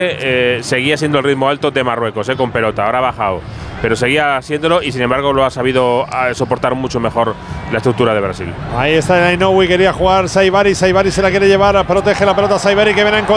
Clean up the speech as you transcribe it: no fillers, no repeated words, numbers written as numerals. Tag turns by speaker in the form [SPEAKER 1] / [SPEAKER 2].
[SPEAKER 1] seguía siendo el ritmo alto de Marruecos, con pelota, ahora ha bajado, pero seguía siéndolo y sin embargo lo ha sabido soportar mucho mejor la estructura de Brasil.
[SPEAKER 2] Ahí está el Ainoui, quería jugar Saibari se la quiere llevar, protege la pelota Saibari que viene en